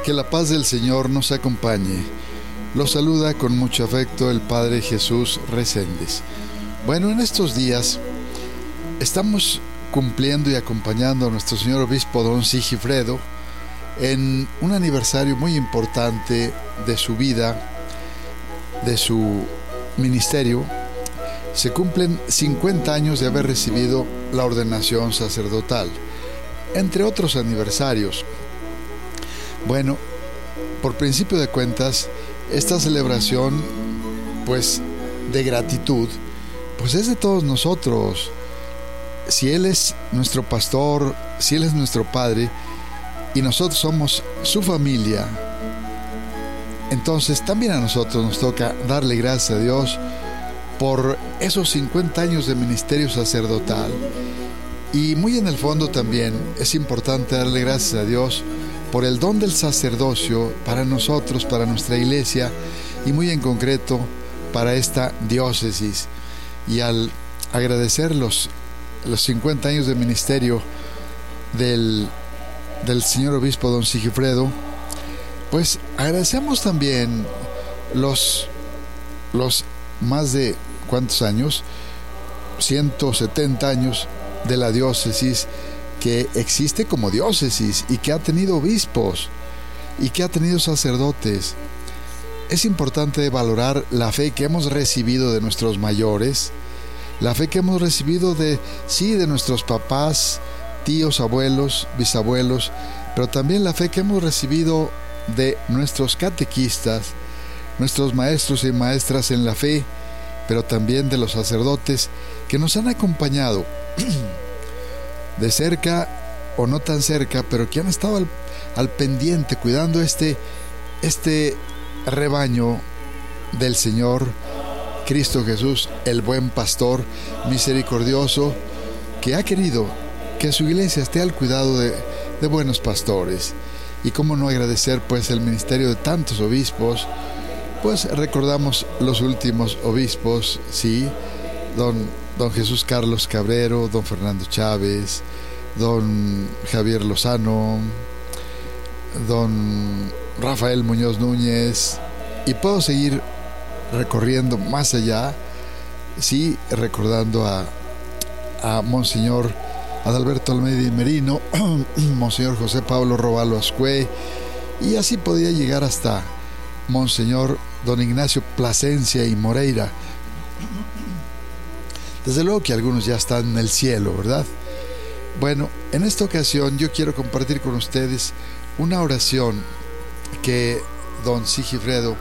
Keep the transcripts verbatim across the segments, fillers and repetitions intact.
Que la paz del Señor nos acompañe. Los saluda con mucho afecto el Padre Jesús Reséndez. Bueno, en estos días estamos cumpliendo y acompañando a nuestro señor obispo don Sigifredo en un aniversario muy importante de su vida, de su ministerio. Se cumplen cincuenta años de haber recibido la ordenación sacerdotal, entre otros aniversarios. Bueno, por principio de cuentas, esta celebración, pues, de gratitud, pues es de todos nosotros. Si Él es nuestro pastor, si Él es nuestro Padre, y nosotros somos su familia, entonces también a nosotros nos toca darle gracias a Dios por esos cincuenta años de ministerio sacerdotal. Y muy en el fondo también es importante darle gracias a Dios por el don del sacerdocio para nosotros, para nuestra iglesia y muy en concreto para esta diócesis. Y al agradecer los, los cincuenta años de ministerio del, del señor obispo don Sigifredo, pues agradecemos también los, los más de, ¿cuántos años? ciento setenta años de la diócesis, que existe como diócesis y que ha tenido obispos y que ha tenido sacerdotes. Es importante valorar la fe que hemos recibido de nuestros mayores, la fe que hemos recibido de, sí, de nuestros papás, tíos, abuelos, bisabuelos, pero también la fe que hemos recibido de nuestros catequistas, nuestros maestros y maestras en la fe, pero también de los sacerdotes que nos han acompañado de cerca o no tan cerca, pero que han estado al, al pendiente, cuidando este, este rebaño del Señor Cristo Jesús, el buen pastor misericordioso, que ha querido que su iglesia esté al cuidado de, de buenos pastores. Y cómo no agradecer pues el ministerio de tantos obispos. Pues recordamos los últimos obispos, sí, don Don Jesús Carlos Cabrero, don Fernando Chávez, don Javier Lozano, don Rafael Muñoz Núñez, y puedo seguir recorriendo más allá, sí, recordando a, a Monseñor Adalberto Almeida y Merino, Monseñor José Pablo Robalo Ascue, y así podía llegar hasta Monseñor don Ignacio Plasencia y Moreira. Desde luego que algunos ya están en el cielo, ¿verdad? Bueno, en esta ocasión yo quiero compartir con ustedes una oración que don Sigifredo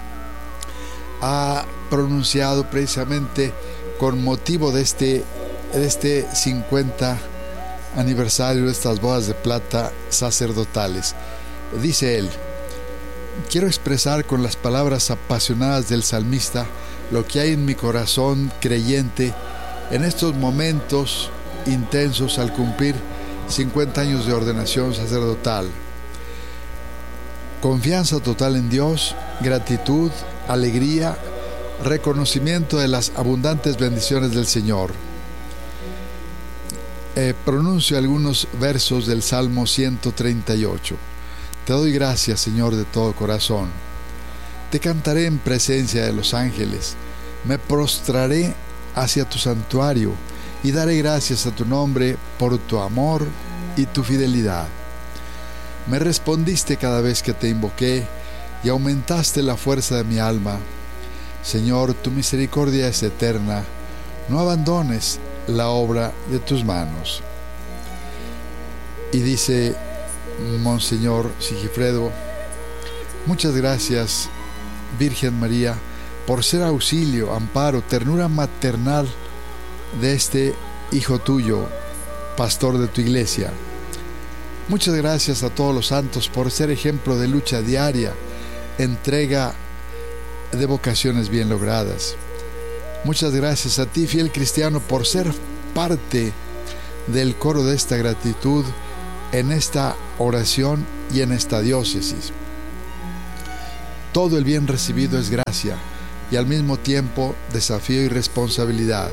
ha pronunciado precisamente con motivo de este, de este cincuenta aniversario de estas bodas de plata sacerdotales. Dice él: quiero expresar con las palabras apasionadas del salmista lo que hay en mi corazón creyente en estos momentos intensos al cumplir cincuenta años de ordenación sacerdotal. Confianza total en Dios, gratitud, alegría, reconocimiento de las abundantes bendiciones del Señor. Eh, pronuncio algunos versos del Salmo ciento treinta y ocho. Te doy gracias, Señor, de todo corazón. Te cantaré en presencia de los ángeles. Me prostraré hacia tu santuario y daré gracias a tu nombre por tu amor y tu fidelidad. Me respondiste cada vez que te invoqué y aumentaste la fuerza de mi alma. Señor, tu misericordia es eterna. No abandones la obra de tus manos. Y dice Monseñor Sigifredo: muchas gracias, Virgen María, por ser auxilio, amparo, ternura maternal de este hijo tuyo, pastor de tu iglesia. Muchas gracias a todos los santos por ser ejemplo de lucha diaria, entrega de vocaciones bien logradas. Muchas gracias a ti, fiel cristiano, por ser parte del coro de esta gratitud en esta oración y en esta diócesis. Todo el bien recibido es gracia y al mismo tiempo desafío y responsabilidad.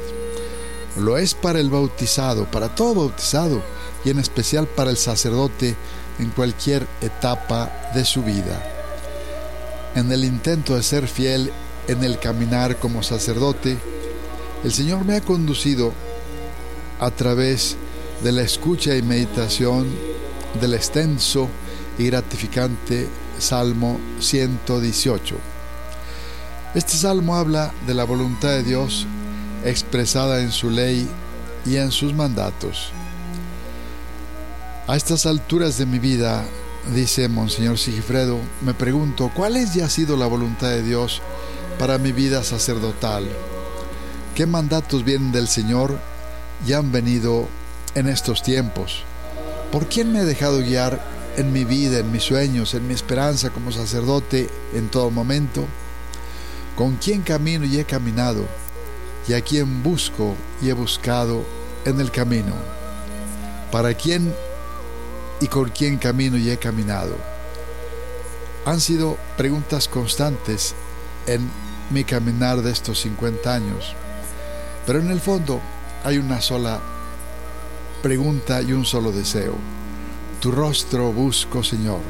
Lo es para el bautizado, para todo bautizado, y en especial para el sacerdote en cualquier etapa de su vida. En el intento de ser fiel en el caminar como sacerdote, el Señor me ha conducido a través de la escucha y meditación del extenso y gratificante Salmo ciento dieciocho. Este salmo habla de la voluntad de Dios expresada en su ley y en sus mandatos. A estas alturas de mi vida, dice Monseñor Sigifredo, me pregunto, ¿cuál es y ha sido la voluntad de Dios para mi vida sacerdotal? ¿Qué mandatos vienen del Señor y han venido en estos tiempos? ¿Por quién me he dejado guiar en mi vida, en mis sueños, en mi esperanza como sacerdote en todo momento? ¿Con quién camino y he caminado? ¿Y a quién busco y he buscado en el camino? ¿Para quién y con quién camino y he caminado? Han sido preguntas constantes en mi caminar de estos cincuenta años. Pero en el fondo hay una sola pregunta y un solo deseo. Tu rostro busco, Señor.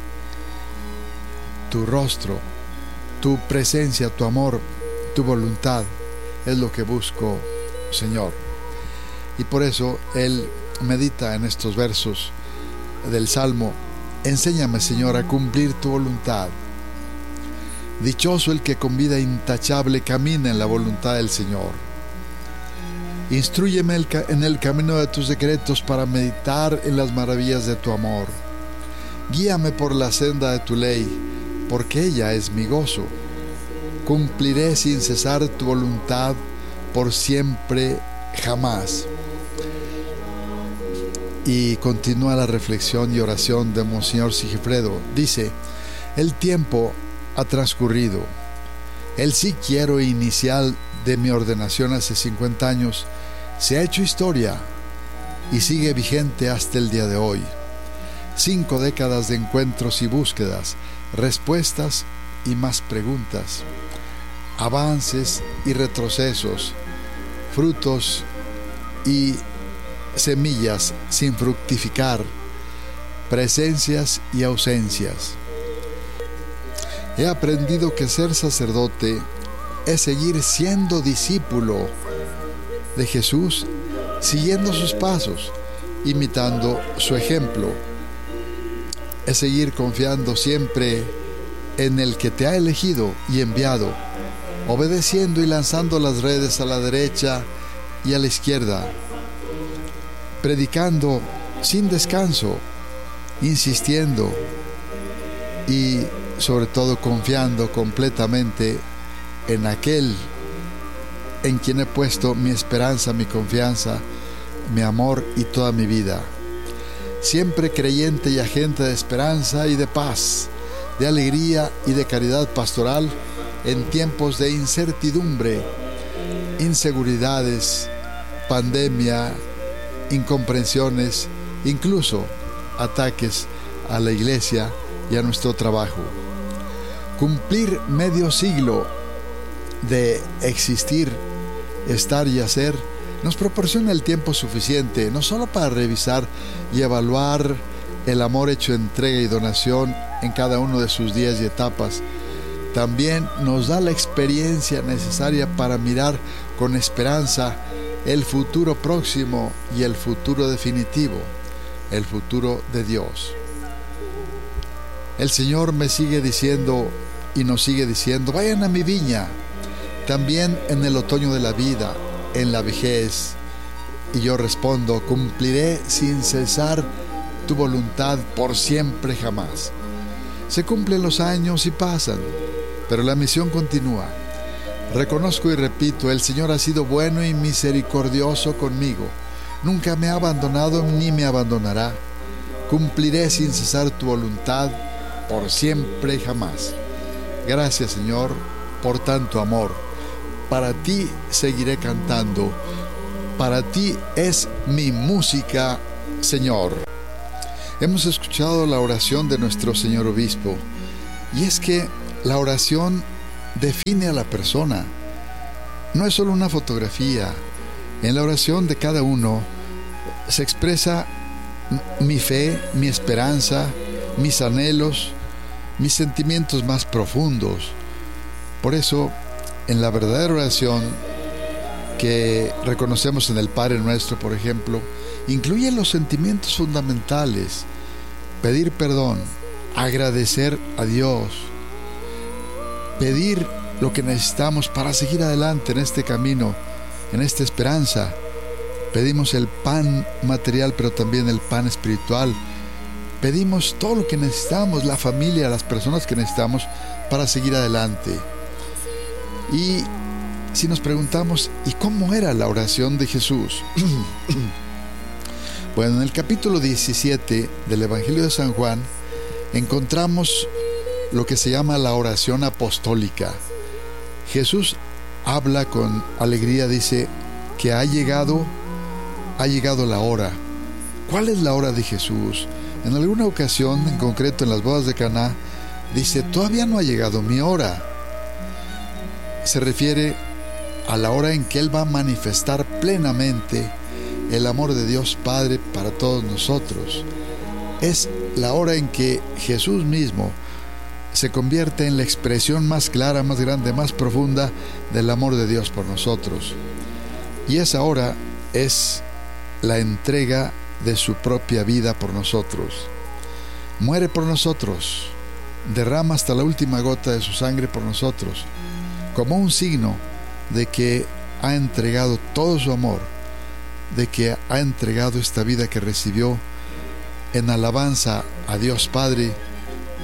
Tu rostro, tu presencia, tu amor, tu voluntad es lo que busco, Señor. Y por eso Él medita en estos versos del Salmo: enséñame, Señor, a cumplir tu voluntad. Dichoso el que con vida intachable camina en la voluntad del Señor. Instrúyeme en el camino de tus decretos para meditar en las maravillas de tu amor. Guíame por la senda de tu ley, porque ella es mi gozo. Cumpliré sin cesar tu voluntad por siempre, jamás. Y continúa la reflexión y oración de Monseñor Sigifredo. Dice: el tiempo ha transcurrido. El sí quiero inicial de mi ordenación hace cincuenta años se ha hecho historia y sigue vigente hasta el día de hoy. Cinco décadas de encuentros y búsquedas, respuestas y más preguntas, avances y retrocesos, frutos y semillas sin fructificar, presencias y ausencias. He aprendido que ser sacerdote es seguir siendo discípulo de Jesús, siguiendo sus pasos, imitando su ejemplo. Es seguir confiando siempre en el que te ha elegido y enviado, obedeciendo y lanzando las redes a la derecha y a la izquierda, predicando sin descanso, insistiendo y sobre todo confiando completamente en aquel en quien he puesto mi esperanza, mi confianza, mi amor y toda mi vida. Siempre creyente y agente de esperanza y de paz, de alegría y de caridad pastoral en tiempos de incertidumbre, inseguridades, pandemia, incomprensiones, incluso ataques a la iglesia y a nuestro trabajo. Cumplir medio siglo de existir, estar y hacer nos proporciona el tiempo suficiente, no solo para revisar y evaluar el amor hecho entrega y donación en cada uno de sus días y etapas, también nos da la experiencia necesaria para mirar con esperanza el futuro próximo y el futuro definitivo, el futuro de Dios. El Señor me sigue diciendo y nos sigue diciendo: vayan a mi viña, también en el otoño de la vida, en la vejez. Y yo respondo: cumpliré sin cesar tu voluntad por siempre, jamás. Se cumplen los años y pasan, pero la misión continúa. Reconozco y repito: el Señor ha sido bueno y misericordioso conmigo. Nunca me ha abandonado ni me abandonará. Cumpliré sin cesar tu voluntad por siempre, jamás. Gracias, Señor, por tanto amor. Para ti seguiré cantando. Para ti es mi música, Señor. Hemos escuchado la oración de nuestro señor obispo, y es que la oración define a la persona. No es solo una fotografía. En la oración de cada uno se expresa mi fe, mi esperanza, mis anhelos, mis sentimientos más profundos. Por eso, en la verdadera oración que reconocemos en el Padre Nuestro, por ejemplo, incluye los sentimientos fundamentales: pedir perdón, agradecer a Dios, pedir lo que necesitamos para seguir adelante en este camino, en esta esperanza. Pedimos el pan material, pero también el pan espiritual. Pedimos todo lo que necesitamos, la familia, las personas que necesitamos para seguir adelante. Y si nos preguntamos, ¿y cómo era la oración de Jesús? Bueno, en el capítulo diecisiete del Evangelio de San Juan encontramos lo que se llama la oración apostólica. Jesús habla con alegría, dice que ha llegado, ha llegado la hora. ¿Cuál es la hora de Jesús? En alguna ocasión, en concreto en las bodas de Caná, dice, todavía no ha llegado mi hora. Se refiere a la hora en que Él va a manifestar plenamente el amor de Dios Padre para todos nosotros. Es la hora en que Jesús mismo se convierte en la expresión más clara, más grande, más profunda del amor de Dios por nosotros. Y esa hora es la entrega de su propia vida por nosotros. Muere por nosotros, derrama hasta la última gota de su sangre por nosotros, como un signo de que ha entregado todo su amor, de que ha entregado esta vida que recibió en alabanza a Dios Padre